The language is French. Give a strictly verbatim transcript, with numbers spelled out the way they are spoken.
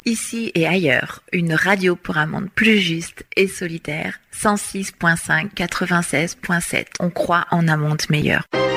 Ici et ailleurs, une radio pour un monde plus juste et solidaire. cent six virgule cinq, quatre-vingt-seize virgule sept. On croit en un monde meilleur.